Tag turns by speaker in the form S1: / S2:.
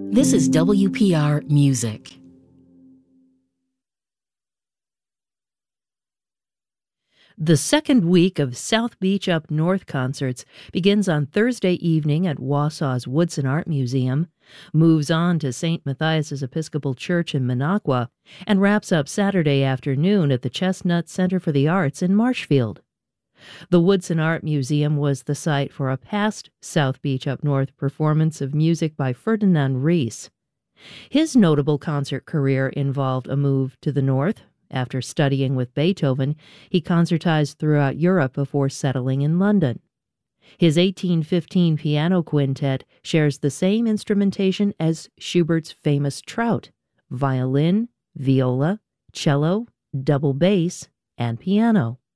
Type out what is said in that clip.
S1: This is WPR Music. The second week of South Beach Up North concerts begins on Thursday evening at Wausau's Woodson Art Museum, moves on to St. Matthias's Episcopal Church in Minocqua, and wraps up Saturday afternoon at the Chestnut Center for the Arts in Marshfield. The Woodson Art Museum was the site for a past South Beach Up North performance of music by Ferdinand Ries. His notable concert career involved a move to the north. After studying with Beethoven, he concertized throughout Europe before settling in London. His 1815 piano quintet shares the same instrumentation as Schubert's famous Trout: violin, viola, cello, double bass, and piano.